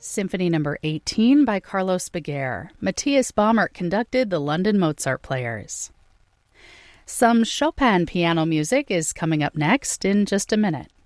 Symphony No. 18 by Carlos Beguer. Matthias Baumert conducted the London Mozart Players. Some Chopin piano music is coming up next in just a minute.